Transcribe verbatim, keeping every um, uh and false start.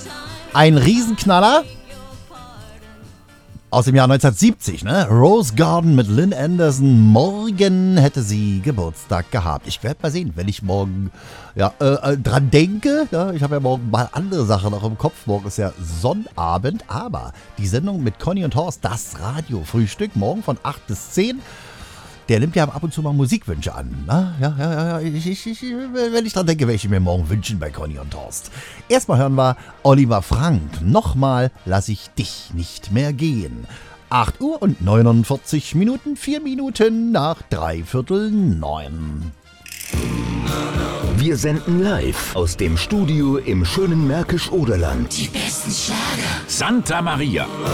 Ein Riesenknaller aus dem Jahr neunzehnhundertsiebzig, ne? Rose Garden mit Lynn Anderson. Morgen hätte sie Geburtstag gehabt. Ich werde mal sehen, wenn ich morgen ja, äh, dran denke. Ja, ich habe ja morgen mal andere Sachen noch im Kopf. Morgen ist ja Sonnabend. Aber die Sendung mit Conny und Horst, das Radiofrühstück, morgen von acht bis zehn. Der nimmt ja ab und zu mal Musikwünsche an. Na, ja, ja, ja. Ich, ich, ich, wenn ich dran denke, werde ich mir morgen wünschen bei Conny und Horst. Erstmal hören wir Oliver Frank. Nochmal lass ich dich nicht mehr gehen. acht Uhr und neunundvierzig Minuten, vier Minuten nach dreiviertel neun. Wir senden live aus dem Studio im schönen Märkisch-Oderland. Die besten Schlager. Santa Maria.